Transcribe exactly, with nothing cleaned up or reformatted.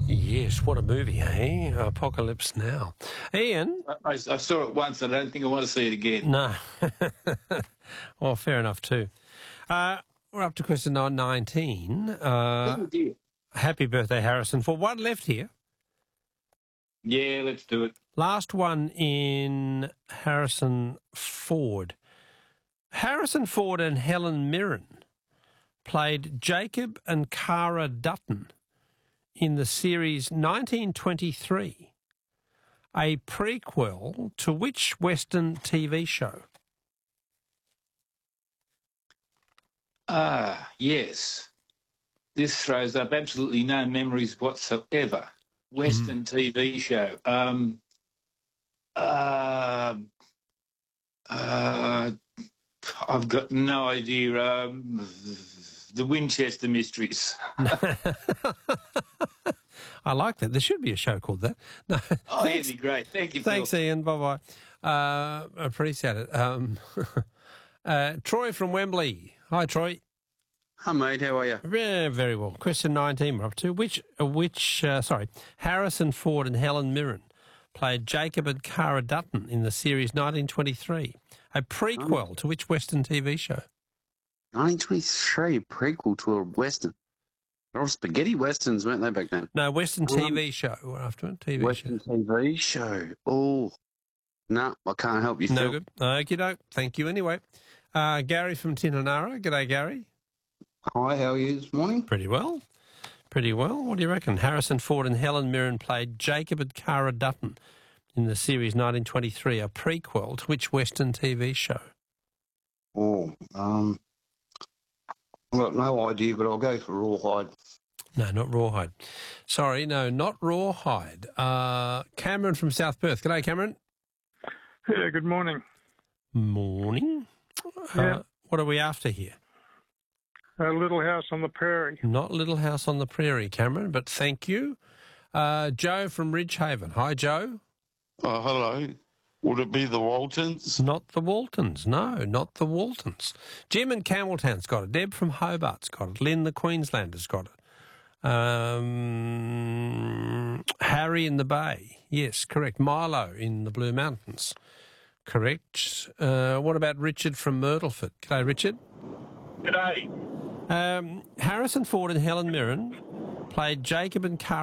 Yes, what a movie, eh? Apocalypse Now. Ian? I, I I saw it once and I don't think I want to see it again. No. Well, fair enough too. Uh, we're up to question nineteen. Uh, Oh, dear. happy birthday, Harrison. For one left here. Yeah, let's do it. Last one in Harrison Ford. Harrison Ford and Helen Mirren played Jacob and Cara Dutton in the series nineteen twenty-three, a prequel to which Western T V show? Ah, yes. This throws up absolutely no memories whatsoever. Western T V show. Um, uh, uh, I've got no idea. Um, the Winchester Mysteries. I like that. There should be a show called that. No, Oh, that'd be great. Thank you, Phil. thanks, Ian. Bye-bye. Uh, appreciate it. Um, uh, Troy from Wembley. Hi, Troy. Hi, mate. How are you? Yeah, very well. Question nineteen we're up to. Which, uh, which, uh, sorry, Harrison Ford and Helen Mirren played Jacob and Cara Dutton in the series nineteen twenty-three, a prequel to which Western T V show? nineteen twenty-three, prequel to a Western. They're all spaghetti Westerns, weren't they, back then? No, Western T V show. We're after it. T V Western show. T V show. Oh, no, I can't help you, No Phil. good. Okie doke. Thank you anyway. Uh, Gary from Tinanara. G'day, Gary. Hi, how are you this morning? Pretty well. Pretty well. What do you reckon? Harrison Ford and Helen Mirren played Jacob and Cara Dutton in the series nineteen twenty-three, a prequel to which Western T V show? Oh, um, I've got no idea, but I'll go for Rawhide. No, not Rawhide. Sorry, no, not Rawhide. Uh, Cameron from South Perth. G'day, Cameron. Yeah, good morning. Morning. Yeah. Uh, what are we after here? A Little House on the Prairie. Not Little House on the Prairie, Cameron, but thank you. Uh, Joe from Ridgehaven. Hi, Joe. Oh, hello. Would it be the Waltons? Not the Waltons. No, not the Waltons. Jim in Campbelltown's got it. Deb from Hobart's got it. Lynn the Queenslander's got it. Um, Harry in the Bay. Yes, correct. Milo in the Blue Mountains. Correct. Uh, what about Richard from Myrtleford? G'day, Richard. G'day. Um, Harrison Ford and Helen Mirren played Jacob and Cara